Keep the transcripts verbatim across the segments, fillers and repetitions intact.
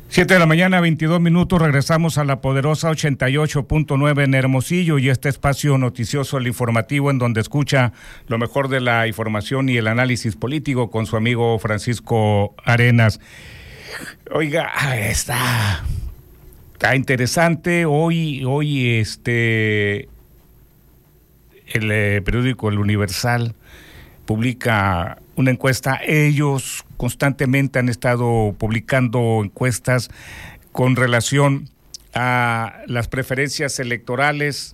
Siete de la mañana, veintidós minutos, regresamos a la poderosa ochenta y ocho punto nueve en Hermosillo y este espacio noticioso, el informativo, en donde escucha lo mejor de la información y el análisis político con su amigo Francisco Arenas. Oiga, está, está interesante. Hoy, hoy este, el eh, periódico El Universal publica una encuesta. Ellos constantemente han estado publicando encuestas con relación a las preferencias electorales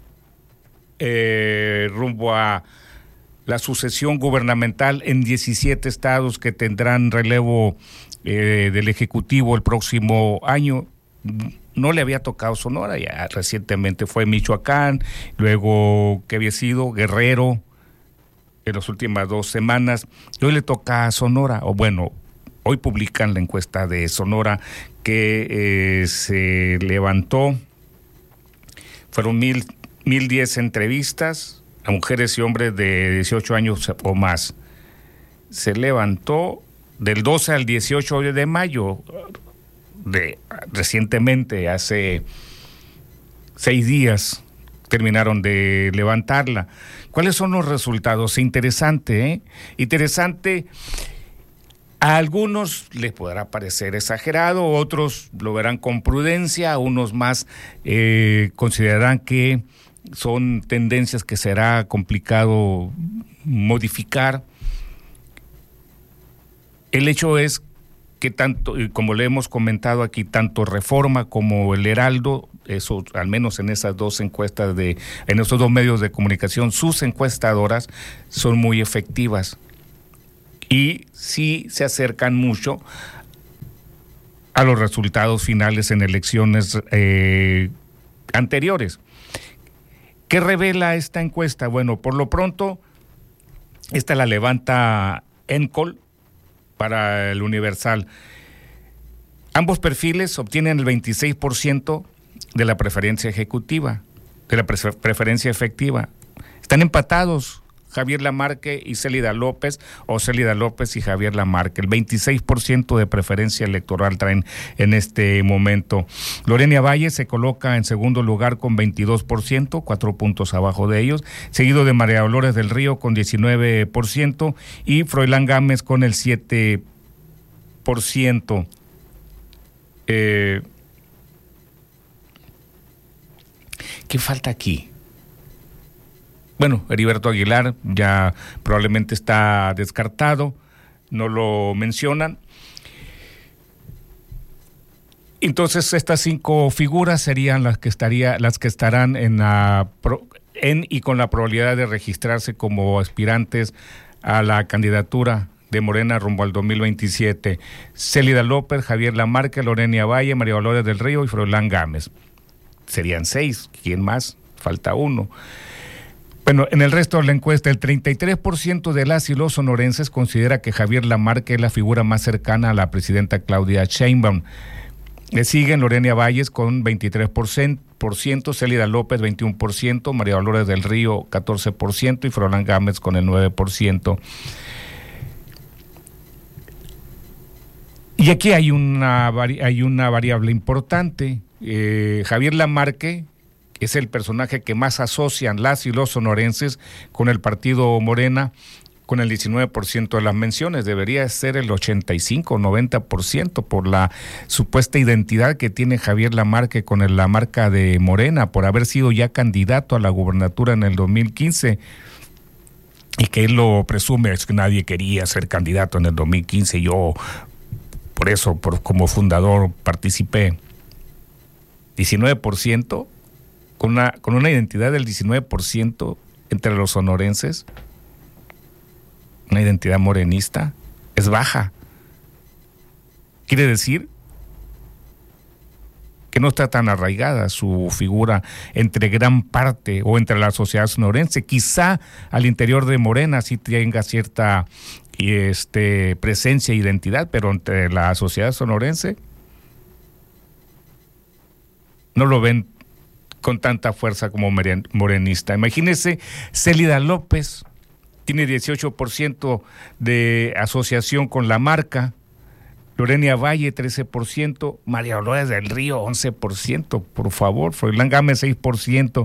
eh, rumbo a la sucesión gubernamental en diecisiete estados que tendrán relevo eh, del Ejecutivo el próximo año. No le había tocado Sonora, ya recientemente fue Michoacán, luego que había sido Guerrero en las últimas dos semanas, y hoy le toca a Sonora, o bueno, hoy publican la encuesta de Sonora que eh, se levantó, fueron mil, mil diez entrevistas a mujeres y hombres de dieciocho años o más. Se levantó del doce al dieciocho de mayo, de, recientemente, hace seis días, terminaron de levantarla. ¿Cuáles son los resultados? Interesante, ¿eh? Interesante. A algunos les podrá parecer exagerado, otros lo verán con prudencia, unos más eh, considerarán que son tendencias que será complicado modificar. El hecho es que tanto, como le hemos comentado aquí, tanto Reforma como el Heraldo, eso, al menos en esas dos encuestas de, en esos dos medios de comunicación, sus encuestadoras son muy efectivas y sí se acercan mucho a los resultados finales en elecciones eh, anteriores. ¿Qué revela esta encuesta? Bueno, por lo pronto, esta la levanta Encol para el Universal. Ambos perfiles obtienen el veintiséis por ciento de la preferencia ejecutiva, de la pre- preferencia efectiva. Están empatados Javier Lamarque y Célida López, o Célida López y Javier Lamarque. El veintiséis por ciento de preferencia electoral traen en este momento. Lorena Valle se coloca en segundo lugar con veintidós por ciento, cuatro puntos abajo de ellos, seguido de María Dolores del Río con diecinueve por ciento y Froilán Gámez con el siete por ciento. Eh, ¿Qué falta aquí? Bueno, Heriberto Aguilar ya probablemente está descartado, no lo mencionan. Entonces estas cinco figuras serían las que estaría, las que estarán en la en y con la probabilidad de registrarse como aspirantes a la candidatura de Morena rumbo al dos mil veintisiete. Célida López, Javier Lamarque, Lorena Valle, María Dolores del Río y Froilán Gámez. Serían seis. ¿Quién más? Falta uno. Bueno, en el resto de la encuesta, el treinta y tres por ciento de las y los sonorenses considera que Javier Lamarque es la figura más cercana a la presidenta Claudia Sheinbaum. Le siguen Lorena Valles con veintitrés por ciento, Célida López veintiuno por ciento, María Dolores del Río catorce por ciento y Froilán Gámez con el nueve por ciento. Y aquí hay una, hay una variable importante. Eh, Javier Lamarque es el personaje que más asocian las y los sonorenses con el partido Morena, con el diecinueve por ciento de las menciones. Debería ser el ochenta y cinco, noventa por ciento por la supuesta identidad que tiene Javier Lamarque con el, la marca de Morena, por haber sido ya candidato a la gubernatura en el dos mil quince. Y que él lo presume, es que nadie quería ser candidato en el dos mil quince, yo por eso, por, como fundador, participé. diecinueve por ciento, con una, con una identidad del diecinueve por ciento entre los sonorenses, una identidad morenista, es baja. Quiere decir que no está tan arraigada su figura entre gran parte o entre la sociedad sonorense. Quizá al interior de Morena sí tenga cierta este, presencia e identidad, pero entre la sociedad sonorense no lo ven con tanta fuerza como morenista. Imagínense, Célida López tiene dieciocho por ciento de asociación con la marca, Lorena Valle, trece por ciento, María Dolores del Río, once por ciento, por favor, Froilán Gámez, seis por ciento.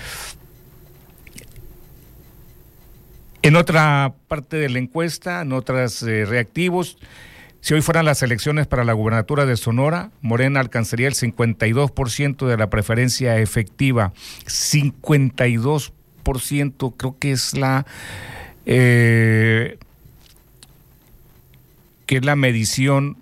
En otra parte de la encuesta, en otros eh, reactivos, si hoy fueran las elecciones para la gubernatura de Sonora, Morena alcanzaría el cincuenta y dos por ciento de la preferencia efectiva. cincuenta y dos por ciento creo que es la eh, que es la medición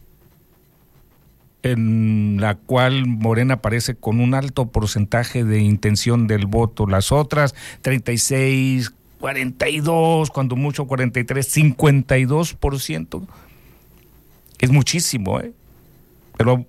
en la cual Morena aparece con un alto porcentaje de intención del voto. Las otras, treinta y seis, cuarenta y dos, cuando mucho cuarenta y tres, cincuenta y dos por ciento. Es muchísimo, ¿eh? Pero,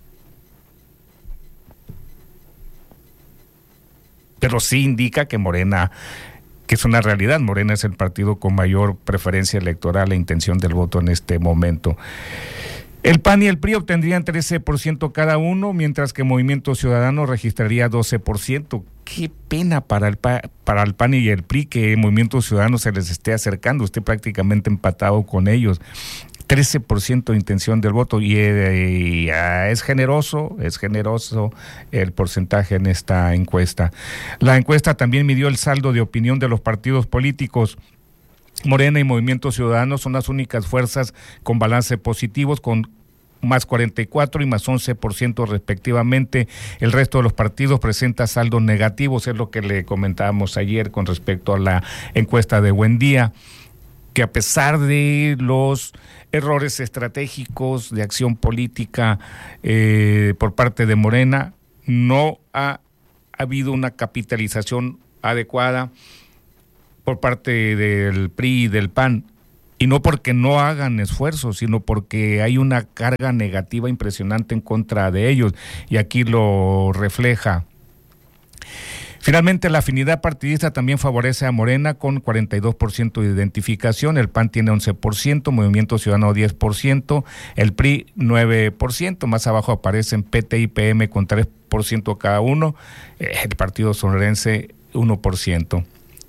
pero sí indica que Morena, que es una realidad, Morena es el partido con mayor preferencia electoral e intención del voto en este momento. El P A N y el P R I obtendrían trece por ciento cada uno, mientras que Movimiento Ciudadano registraría doce por ciento. Qué pena para el, para el P A N y el P R I que Movimiento Ciudadano se les esté acercando, esté prácticamente empatado con ellos. trece por ciento de intención del voto y, eh, y ah, es generoso, es generoso el porcentaje en esta encuesta. La encuesta también midió el saldo de opinión de los partidos políticos. Morena y Movimiento Ciudadano son las únicas fuerzas con balance positivos, con más cuarenta y cuatro y más once por ciento respectivamente. El resto de los partidos presenta saldos negativos, es lo que le comentábamos ayer con respecto a la encuesta de Buen Día, que a pesar de los errores estratégicos de acción política eh, por parte de Morena, no ha, ha habido una capitalización adecuada por parte del P R I y del P A N, y no porque no hagan esfuerzos, sino porque hay una carga negativa impresionante en contra de ellos, y aquí lo refleja. Finalmente, la afinidad partidista también favorece a Morena con cuarenta y dos por ciento de identificación, el P A N tiene once por ciento, Movimiento Ciudadano diez por ciento, el P R I nueve por ciento, más abajo aparecen P T y P M con tres por ciento cada uno, el Partido Sonorense uno por ciento.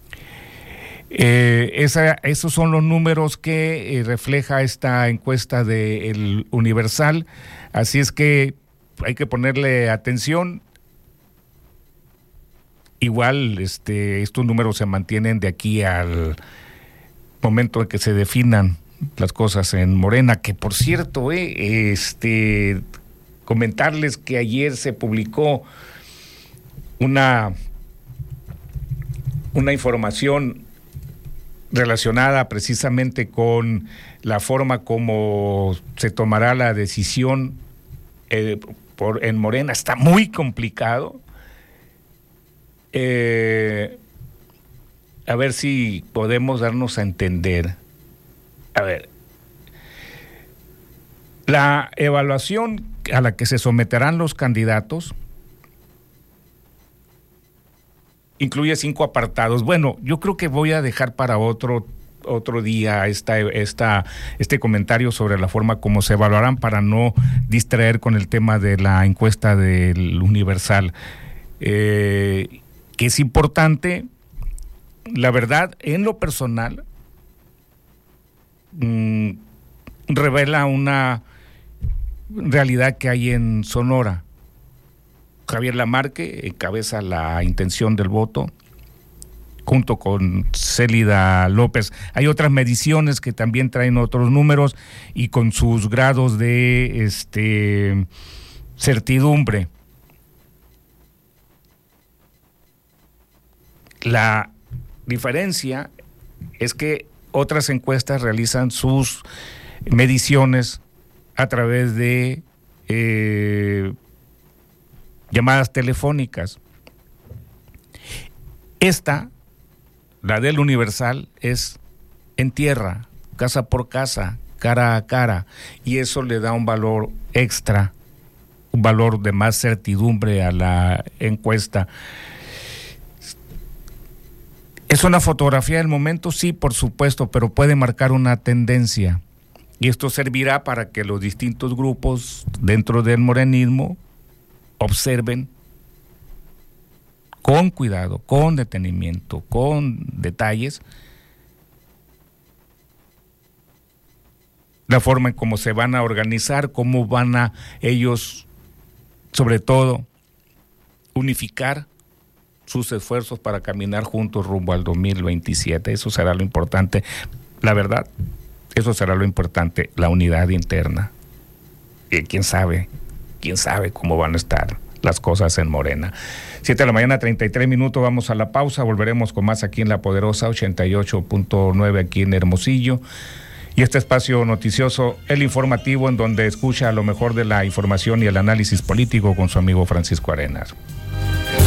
Eh, esa, esos son los números que eh, refleja esta encuesta de El Universal, así es que hay que ponerle atención. Igual este, estos números se mantienen de aquí al momento en que se definan las cosas en Morena, que por cierto, eh, este, comentarles que ayer se publicó una, una información relacionada precisamente con la forma como se tomará la decisión eh, por, en Morena. Está muy complicado. Eh, a ver si podemos darnos a entender. A ver, la evaluación a la que se someterán los candidatos incluye cinco apartados. Bueno, yo creo que voy a dejar para otro otro día esta, esta, este comentario sobre la forma como se evaluarán para no distraer con el tema de la encuesta del Universal. Eh, que es importante, la verdad, en lo personal, mmm, revela una realidad que hay en Sonora. Javier Lamarque encabeza la intención del voto, junto con Célida López. Hay otras mediciones que también traen otros números y con sus grados de este, certidumbre. La diferencia es que otras encuestas realizan sus mediciones a través de eh, llamadas telefónicas. Esta, la del Universal, es en tierra, casa por casa, cara a cara, y eso le da un valor extra, un valor de más certidumbre a la encuesta. ¿Es una fotografía del momento? Sí, por supuesto, pero puede marcar una tendencia. Y esto servirá para que los distintos grupos dentro del morenismo observen con cuidado, con detenimiento, con detalles, la forma en cómo se van a organizar, cómo van a ellos, sobre todo, unificar sus esfuerzos para caminar juntos rumbo al dos mil veintisiete. Eso será lo importante. La verdad, eso será lo importante, la unidad interna. Y quién sabe, quién sabe cómo van a estar las cosas en Morena. Siete de la mañana, treinta y tres minutos, vamos a la pausa, volveremos con más aquí en La Poderosa, ochenta y ocho punto nueve aquí en Hermosillo. Y este espacio noticioso, el informativo, en donde escucha lo mejor de la información y el análisis político con su amigo Francisco Arenas.